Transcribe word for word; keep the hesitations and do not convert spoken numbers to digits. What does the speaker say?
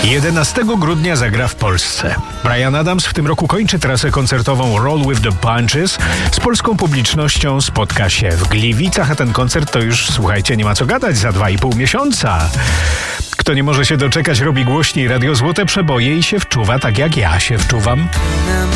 jedenastego grudnia zagra w Polsce. Bryan Adams w tym roku kończy trasę koncertową Roll with the Punches. Z polską publicznością spotka się w Gliwicach, a ten koncert to już, słuchajcie, nie ma co gadać, za dwa i pół miesiąca. Kto nie może się doczekać, robi głośniej Radio Złote Przeboje i się wczuwa tak jak ja się wczuwam. Na